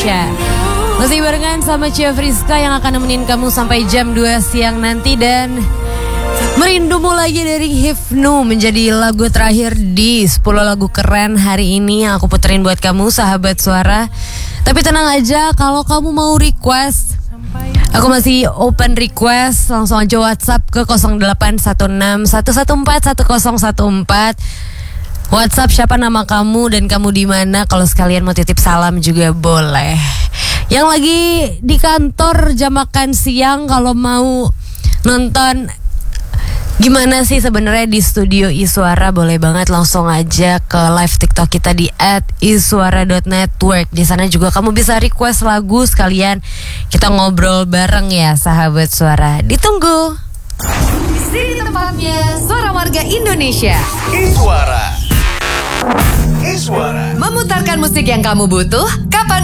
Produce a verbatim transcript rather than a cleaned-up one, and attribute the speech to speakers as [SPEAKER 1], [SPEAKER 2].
[SPEAKER 1] Indonesia. Masih barengan sama Cia Friska yang akan nemenin kamu sampai jam dua siang nanti. Dan Merindumu lagi dari Hifnu menjadi lagu terakhir di sepuluh lagu keren hari ini yang aku puterin buat kamu sahabat suara. Tapi tenang aja, kalau kamu mau request, aku masih open request. Langsung aja WhatsApp ke nol delapan satu enam satu satu empat satu nol satu empat. WhatsApp siapa nama kamu dan kamu di mana. Kalau sekalian mau titip salam juga boleh. Yang lagi di kantor jam makan siang, kalau mau nonton gimana sih sebenarnya di studio Iswara, boleh banget langsung aja ke live TikTok kita di at iswara dot network. Di sana juga kamu bisa request lagu, sekalian kita ngobrol bareng ya sahabat suara. Ditunggu. Di sini tempatnya Suara Warga Indonesia.
[SPEAKER 2] Iswara. Iswara.
[SPEAKER 1] Memutarkan musik yang kamu butuh kapan